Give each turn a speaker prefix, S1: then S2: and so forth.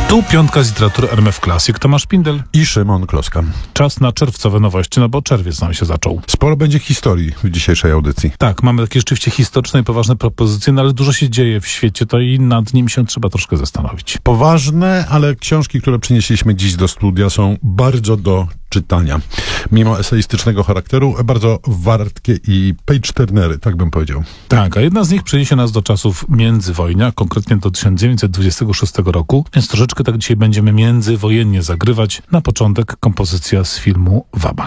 S1: Tu piątka z literatury RMF Classic. Tomasz Pindel
S2: I Szymon Kloska.
S1: Czas na czerwcowe nowości, no bo czerwiec nam się zaczął.
S2: Sporo będzie historii w dzisiejszej audycji.
S1: Tak, mamy takie rzeczywiście historyczne i poważne propozycje, no ale dużo się dzieje w świecie, to i nad nim się trzeba troszkę zastanowić.
S2: Poważne, ale książki, które przynieśliśmy dziś do studia, są bardzo do czytania. Mimo eseistycznego charakteru, bardzo wartkie i page-turnery, tak bym powiedział.
S1: Tak, a jedna z nich przeniesie nas do czasów międzywojnia, konkretnie do 1926 roku, więc troszeczkę tak dzisiaj będziemy międzywojennie zagrywać. Na początek kompozycja z filmu Wabank.